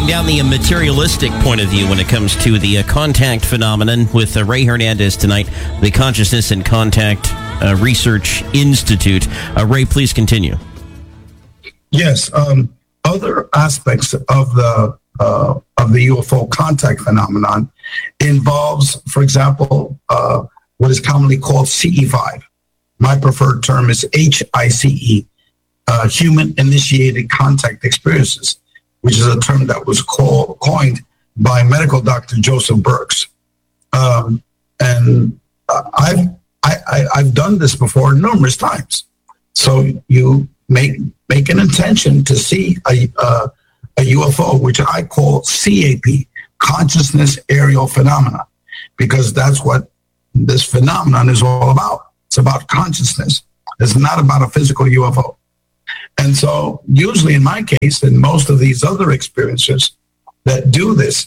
breaking down the materialistic point of view when it comes to the contact phenomenon with Ray Hernandez tonight, the Consciousness and Contact Research Institute. Ray, please continue. Yes, other aspects of the UFO contact phenomenon involves, for example, what is commonly called CE5. My preferred term is HICE, human-initiated contact experiences, which is a term that was coined by medical doctor Joseph Birx. And I've done this before numerous times. So you make an intention to see a UFO, which I call CAP, Consciousness Aerial Phenomena, because that's what this phenomenon is all about. It's about consciousness. It's not about a physical UFO. And so usually in my case, and most of these other experiencers that do this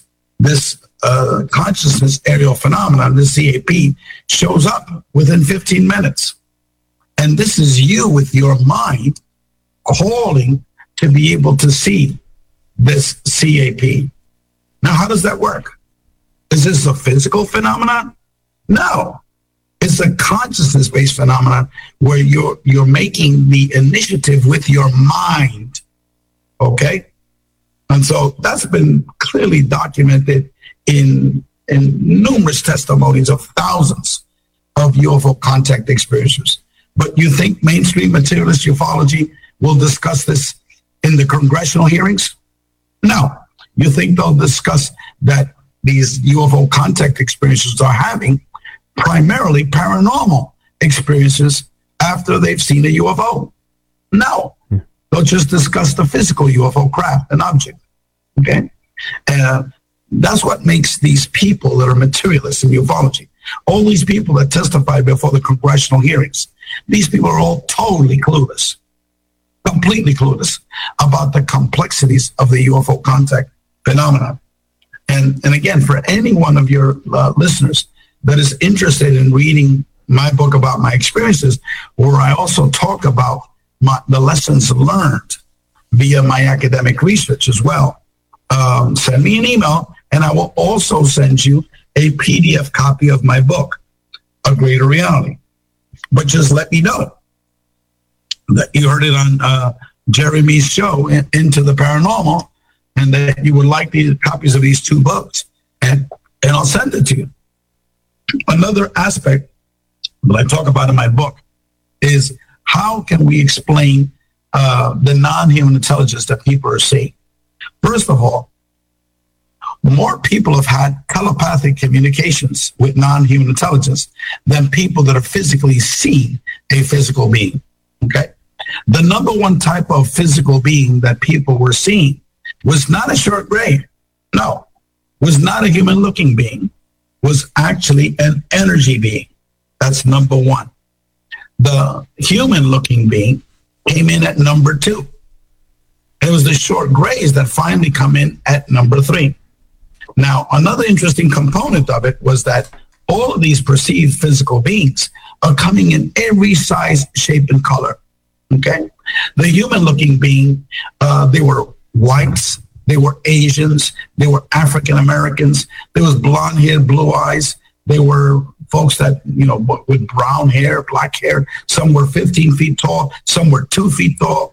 consciousness aerial phenomenon, this CAP, shows up within 15 minutes. And this is you with your mind calling to be able to see this CAP. Now, how does that work? Is this a physical phenomenon? No. It's a consciousness-based phenomenon where you're making the initiative with your mind, okay? And so that's been clearly documented in numerous testimonies of thousands of UFO contact experiencers. But you think mainstream materialist ufology will discuss this in the congressional hearings? No. You think they'll discuss that these UFO contact experiences are having primarily paranormal experiences after they've seen a UFO? No. They'll just discuss the physical UFO craft and object. Okay? That's what makes these people that are materialists in ufology, all these people that testify before the congressional hearings, these people are all totally clueless, completely clueless about the complexities of the UFO contact phenomenon. And again, for any one of your listeners that is interested in reading my book about my experiences, where I also talk about the lessons learned via my academic research as well, send me an email, and I will also send you a PDF copy of my book, A Greater Reality. But just let me know that you heard it on Jeremy's show, Into the Paranormal, and that you would like these copies of these two books, and I'll send it to you. Another aspect that I talk about in my book is how can we explain the non-human intelligence that people are seeing. First of all, more people have had telepathic communications with non-human intelligence than people that have physically seen a physical being, okay? The number one type of physical being that people were seeing was not a short gray, no, was not a human-looking being, was actually an energy being. That's number one. The human-looking being came in at number two. It was the short grays that finally come in at number three. Now, another interesting component of it was that all of these perceived physical beings are coming in every size, shape, and color, okay? The human-looking being, they were whites, they were Asians, they were African-Americans, there was blonde hair, blue eyes, they were folks that, with brown hair, black hair, some were 15 feet tall, some were 2 feet tall,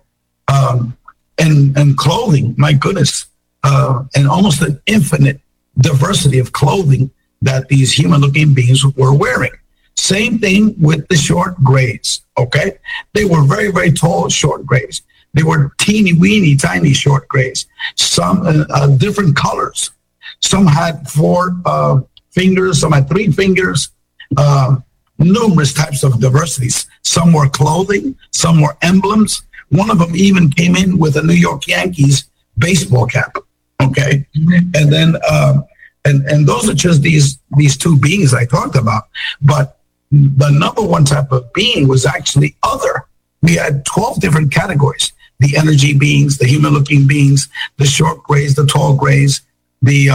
and clothing, my goodness, and almost an infinite diversity of clothing that these human-looking beings were wearing. Same thing with the short grays, okay? They were very, very tall short grays. They were teeny weeny, tiny short grays. Some different colors. Some had 4 fingers, some had 3 fingers, numerous types of diversities. Some were clothing, some were emblems. One of them even came in with a New York Yankees baseball cap, okay? And then, and those are just these two beings I talked about. But the number one type of being was actually other. We had 12 different categories: the energy beings, the human-looking beings, the short grays, the tall grays, the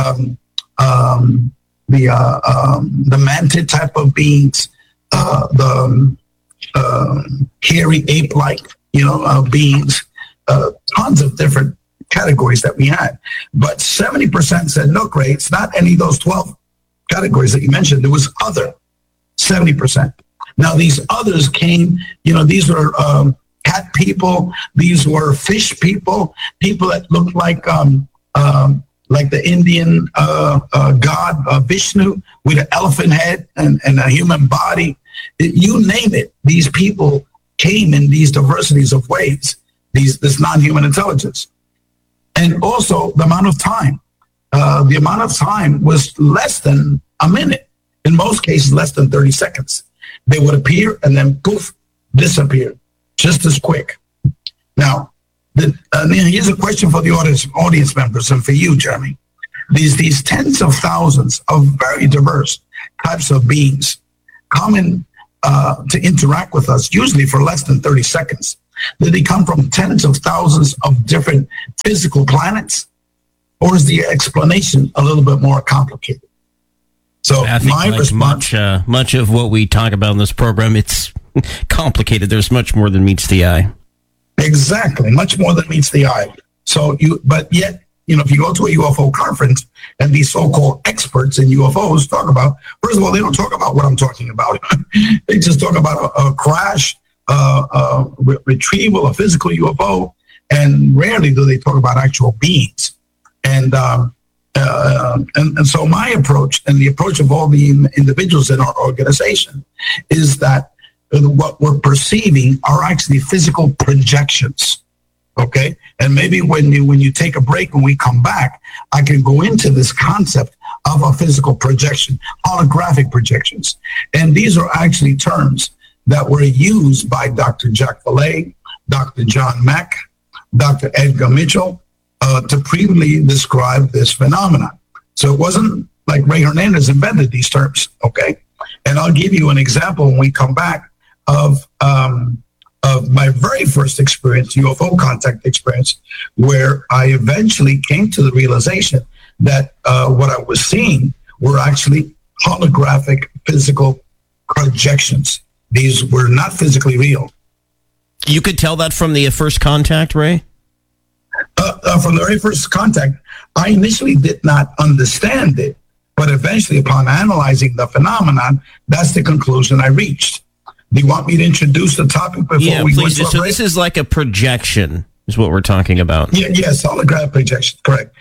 mantid type of beings, the hairy ape-like, beings, tons of different categories that we had. But 70% said, look, Ray, it's not any of those 12 categories that you mentioned. There was other 70%. Now, these others came, these were cat people. These were fish people, people that looked like the Indian god Vishnu with an elephant head and a human body. You name it. These people came in these diversities of ways, this non-human intelligence. And also the amount of time. The amount of time was less than a minute. In most cases, less than 30 seconds. They would appear and then poof, disappear, just as quick. Now, here's a question for the audience members and for you, Jeremy. These tens of thousands of very diverse types of beings come in to interact with us, usually for less than 30 seconds. Did they come from tens of thousands of different physical planets? Or is the explanation a little bit more complicated? So I think my response, much of what we talk about in this program, it's complicated. There's much more than meets the eye. Exactly, much more than meets the eye. But yet, if you go to a UFO conference and these so-called experts in UFOs talk about, first of all, they don't talk about what I'm talking about. They just talk about a crash, retrieval, a physical UFO, and rarely do they talk about actual beings. And so my approach and the approach of all the individuals in our organization is that what we're perceiving are actually physical projections. Okay. And maybe when you take a break and we come back, I can go into this concept of a physical projection, holographic projections. And these are actually terms that were used by Dr. Jacques Vallée, Dr. John Mack, Dr. Edgar Mitchell, to previously describe this phenomenon. So it wasn't like Ray Hernandez invented these terms, okay? And I'll give you an example when we come back of my very first experience, UFO contact experience, where I eventually came to the realization that what I was seeing were actually holographic physical projections. These were not physically real. You could tell that from the first contact, Ray? From the very first contact, I initially did not understand it, but eventually upon analyzing the phenomenon, that's the conclusion I reached. Do you want me to introduce the topic before we please. So this is like a projection, is what we're talking about. Yes, holographic projection, correct.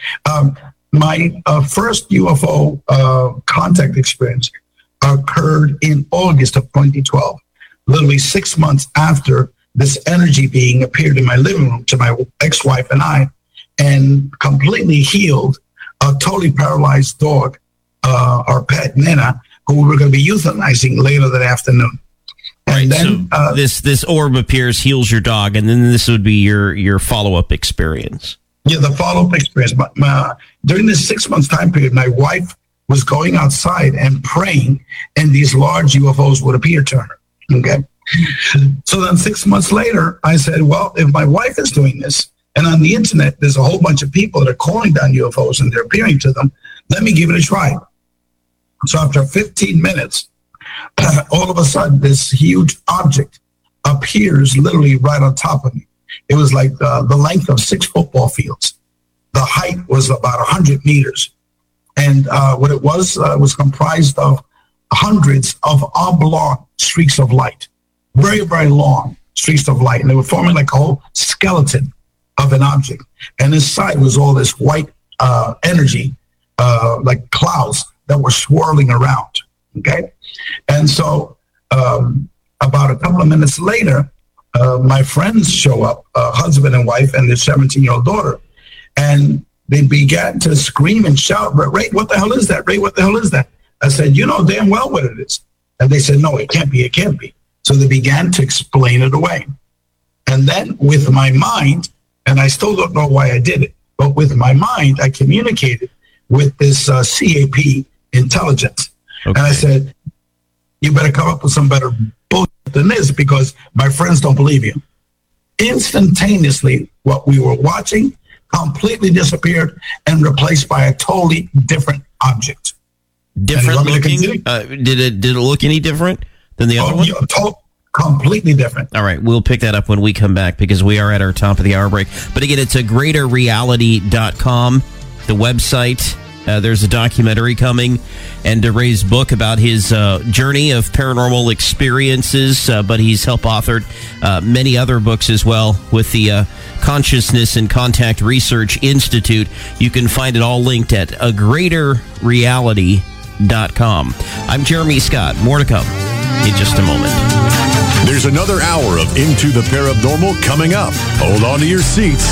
My first UFO contact experience occurred in August of 2012, literally 6 months after this energy being appeared in my living room to my ex-wife and I, and completely healed a totally paralyzed dog, our pet, Nina, who we were going to be euthanizing later that afternoon. And then so this orb appears, heals your dog, and then this would be your follow-up experience. Yeah, the follow-up experience. During this 6 months time period, my wife was going outside and praying, and these large UFOs would appear to her. Okay. So then 6 months later, I said, well, if my wife is doing this, and on the internet, there's a whole bunch of people that are calling down UFOs and they're appearing to them, let me give it a try. So after 15 minutes, all of a sudden, this huge object appears literally right on top of me. It was like the length of 6 football fields. The height was about 100 meters. And what it was comprised of hundreds of oblong streaks of light. Very, very long streaks of light. And they were forming like a whole skeleton of an object. And inside was all this white energy, like clouds that were swirling around. Okay. And so about a couple of minutes later, my friends show up, husband and wife and their 17-year-old daughter. And they began to scream and shout, Ray, what the hell is that? Ray, what the hell is that? I said, you know damn well what it is. And they said, no, it can't be. It can't be. So they began to explain it away. And then with my mind, and I still don't know why I did it, but with my mind, I communicated with this CAP intelligence. Okay. And I said, you better come up with some better bullshit than this because my friends don't believe you. Instantaneously, what we were watching completely disappeared and replaced by a totally different object. Different looking? Did it look any different than the other one? completely different. All right, we'll pick that up when we come back because we are at our top of the hour break. But again, it's a greaterreality.com, the website. There's a documentary coming, and Ray's book about his journey of paranormal experiences, but he's help-authored many other books as well with the Consciousness and Contact Research Institute. You can find it all linked at agreaterreality.com. I'm Jeremy Scott. More to come in just a moment. There's another hour of Into the Paranormal coming up. Hold on to your seats.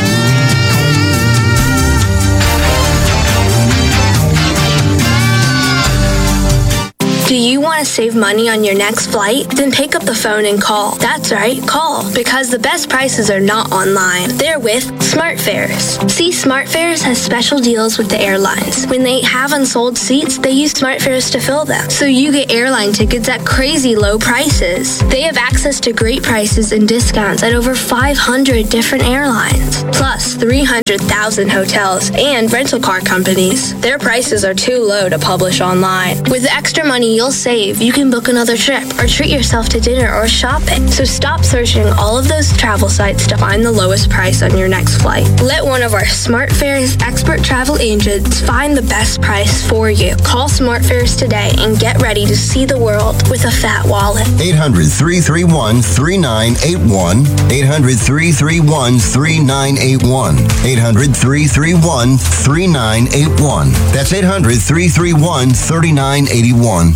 Do you want to save money on your next flight? Then pick up the phone and call. That's right, call. Because the best prices are not online. They're with SmartFares. See, SmartFares has special deals with the airlines. When they have unsold seats, they use SmartFares to fill them. So you get airline tickets at crazy low prices. They have access to great prices and discounts at over 500 different airlines. Plus 300,000 hotels and rental car companies. Their prices are too low to publish online. With the extra money you'll save, you can book another trip or treat yourself to dinner or shopping. So stop searching all of those travel sites to find the lowest price on your next flight. Let one of our SmartFares expert travel agents find the best price for you. Call SmartFares today and get ready to see the world with a fat wallet. 800-331-3981. 800-331-3981. 800-331-3981. That's 800-331-3981.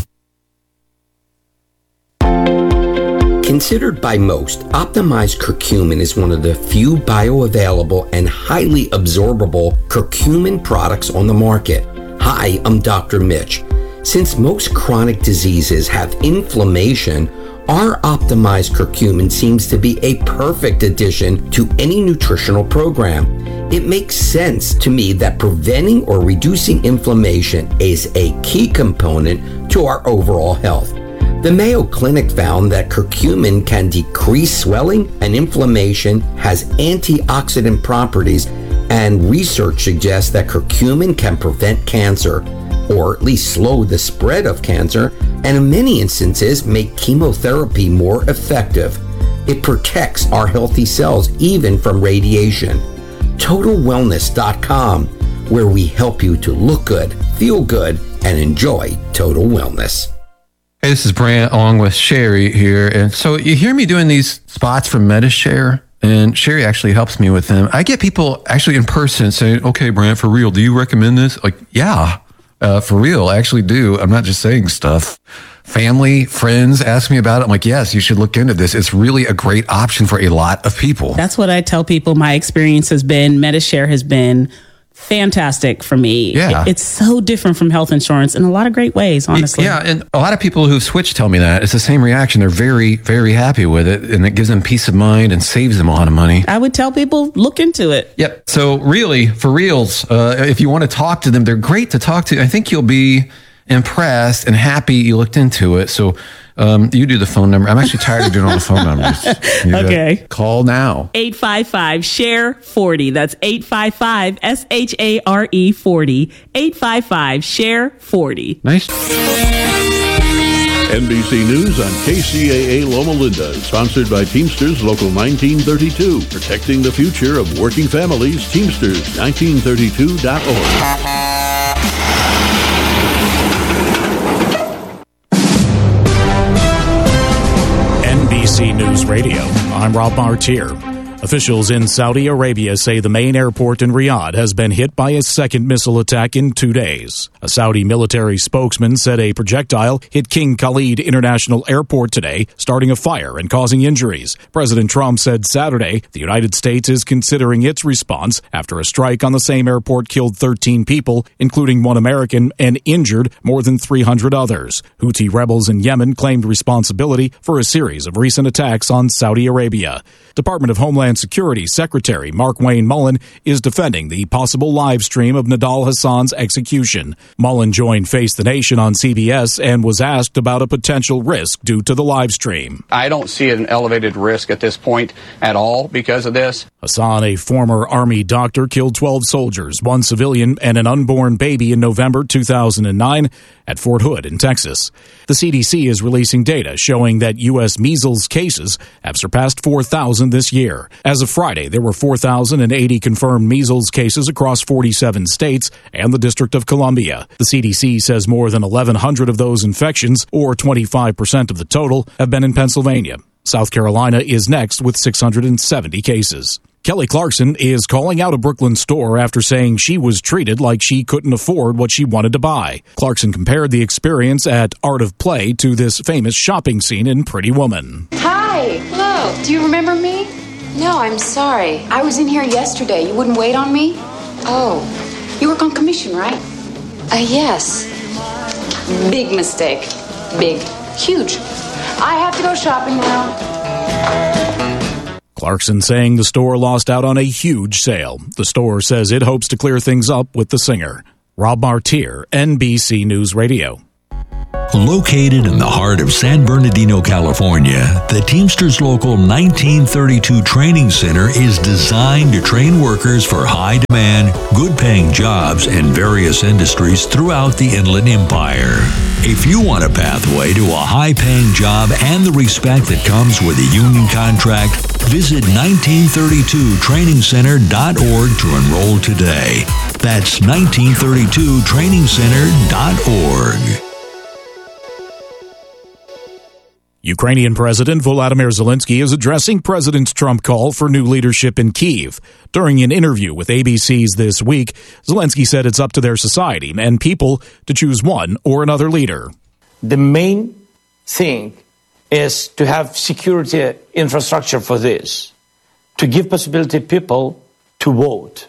Considered by most, optimized curcumin is one of the few bioavailable and highly absorbable curcumin products on the market. Hi, I'm Dr. Mitch. Since most chronic diseases have inflammation, our optimized curcumin seems to be a perfect addition to any nutritional program. It makes sense to me that preventing or reducing inflammation is a key component to our overall health. The Mayo Clinic found that curcumin can decrease swelling and inflammation, has antioxidant properties, and research suggests that curcumin can prevent cancer, or at least slow the spread of cancer, and in many instances make chemotherapy more effective. It protects our healthy cells even from radiation. TotalWellness.com, where we help you to look good, feel good, and enjoy total wellness. Hey, this is Brant along with Sherry here. And so you hear me doing these spots for MediShare, and Sherry actually helps me with them. I get people actually in person saying, okay, Brant, for real, do you recommend this? Like, yeah, for real, I actually do. I'm not just saying stuff. Family, friends ask me about it. I'm like, yes, you should look into this. It's really a great option for a lot of people. That's what I tell people. My experience has been, MediShare has been fantastic for me. Yeah. It's so different from health insurance in a lot of great ways, honestly. Yeah, and a lot of people who've switched tell me that. It's the same reaction. They're very, very happy with it, and it gives them peace of mind and saves them a lot of money. I would tell people, look into it. Yep. So really, for reals, if you want to talk to them, they're great to talk to. I think you'll be impressed and happy you looked into it. So you do the phone number. I'm actually tired of doing all the phone numbers. Okay. Call now. 855-SHARE-40. That's 855-SHARE-40. 855-SHARE-40. Nice. NBC News on KCAA Loma Linda is sponsored by Teamsters Local 1932. Protecting the future of working families. Teamsters1932.org. NBC News Radio. I'm Rob Martier. Officials in Saudi Arabia say the main airport in Riyadh has been hit by a second missile attack in 2 days. A Saudi military spokesman said a projectile hit King Khalid International Airport today, starting a fire and causing injuries. President Trump said Saturday the United States is considering its response after a strike on the same airport killed 13 people, including 1 American, and injured more than 300 others. Houthi rebels in Yemen claimed responsibility for a series of recent attacks on Saudi Arabia. Department of Homeland Homeland Security Secretary Markwayne Mullin is defending the possible live stream of Nidal Hasan's execution. Mullin joined Face the Nation on CBS and was asked about a potential risk due to the live stream. I don't see an elevated risk at this point at all because of this. Hasan, a former Army doctor, killed 12 soldiers, 1 civilian, and an unborn baby in November 2009 at Fort Hood in Texas. The CDC is releasing data showing that U.S. measles cases have surpassed 4,000 this year. As of Friday, there were 4,080 confirmed measles cases across 47 states and the District of Columbia. The CDC says more than 1,100 of those infections, or 25% of the total, have been in Pennsylvania. South Carolina is next with 670 cases. Kelly Clarkson is calling out a Brooklyn store after saying she was treated like she couldn't afford what she wanted to buy. Clarkson compared the experience at Art of Play to this famous shopping scene in Pretty Woman. Hi. Hello. Do you remember me? No, I'm sorry. I was in here yesterday. You wouldn't wait on me? Oh, you work on commission, right? Yes. Big mistake. Big. Huge. I have to go shopping now. Clarkson saying the store lost out on a huge sale. The store says it hopes to clear things up with the singer. Rob Martier, NBC News Radio. Located in the heart of San Bernardino, California, the Teamsters Local 1932 Training Center is designed to train workers for high-demand, good-paying jobs in various industries throughout the Inland Empire. If you want a pathway to a high-paying job and the respect that comes with a union contract, visit 1932trainingcenter.org to enroll today. That's 1932trainingcenter.org. Ukrainian President Volodymyr Zelensky is addressing President Trump's call for new leadership in Kyiv. During an interview with ABC's This Week, Zelensky said it's up to their society and people to choose one or another leader. The main thing is to have security infrastructure for this, to give possibility people to vote.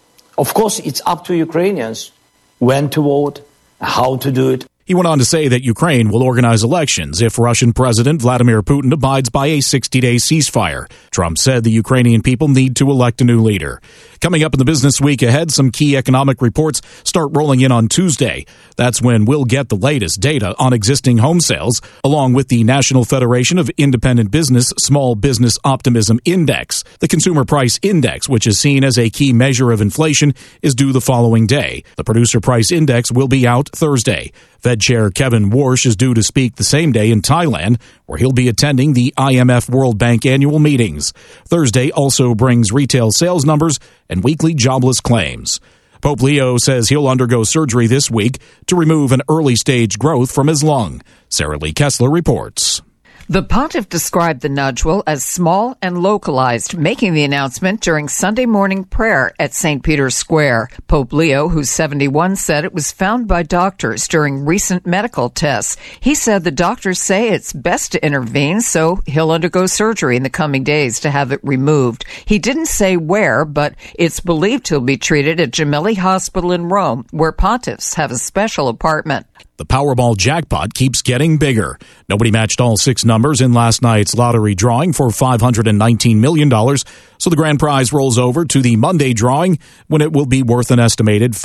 Of course, it's up to Ukrainians when to vote, how to do it. He went on to say that Ukraine will organize elections if Russian President Vladimir Putin abides by a 60-day ceasefire. Trump said the Ukrainian people need to elect a new leader. Coming up in the business week ahead, some key economic reports start rolling in on Tuesday. That's when we'll get the latest data on existing home sales, along with the National Federation of Independent Business Small Business Optimism Index. The Consumer Price Index, which is seen as a key measure of inflation, is due the following day. The Producer Price Index will be out Thursday. Fed Chair Kevin Warsh is due to speak the same day in Thailand, where he'll be attending the IMF World Bank annual meetings. Thursday also brings retail sales numbers and weekly jobless claims. Pope Leo says he'll undergo surgery this week to remove an early-stage growth from his lung. Sarah Lee Kessler reports. The pontiff described the nodule as small and localized, making the announcement during Sunday morning prayer at St. Peter's Square. Pope Leo, who's 71, said it was found by doctors during recent medical tests. He said the doctors say it's best to intervene, so he'll undergo surgery in the coming days to have it removed. He didn't say where, but it's believed he'll be treated at Gemelli Hospital in Rome, where pontiffs have a special apartment. The Powerball jackpot keeps getting bigger. Nobody matched all 6 numbers in last night's lottery drawing for $519 million, so the grand prize rolls over to the Monday drawing when it will be worth an estimated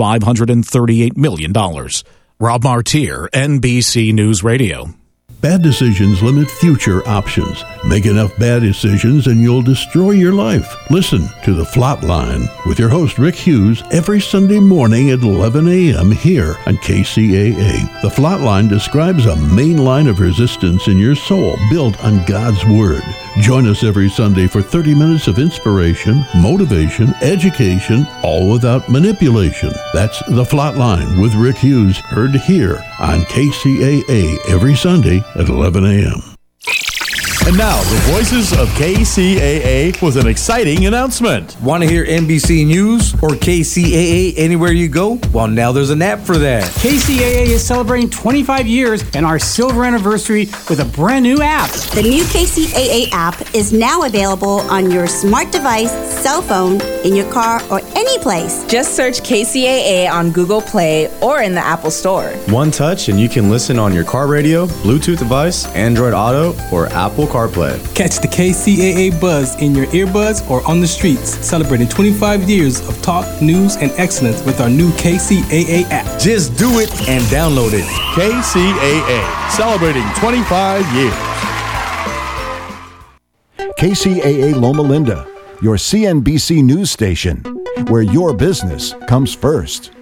$538 million. Rob Martier, NBC News Radio. Bad decisions limit future options. Make enough bad decisions and you'll destroy your life. Listen to The Flatline with your host Rick Hughes every Sunday morning at 11 a.m. here on KCAA. The Flatline describes a main line of resistance in your soul built on God's Word. Join us every Sunday for 30 minutes of inspiration, motivation, education, all without manipulation. That's The Flatline with Rick Hughes, heard here on KCAA every Sunday at 11 a.m. And now, the voices of KCAA with an exciting announcement. Want to hear NBC News or KCAA anywhere you go? Well, now there's an app for that. KCAA is celebrating 25 years and our silver anniversary with a brand new app. The new KCAA app is now available on your smart device, cell phone, in your car, or any place. Just search KCAA on Google Play or in the Apple Store. One touch and you can listen on your car radio, Bluetooth device, Android Auto, or Apple CarPlay. CarPlay. Catch the KCAA buzz in your earbuds or on the streets, celebrating 25 years of talk, news, and excellence with our new KCAA app. Just do it and download it. KCAA, celebrating 25 years. KCAA Loma Linda, your CNBC news station, where your business comes first.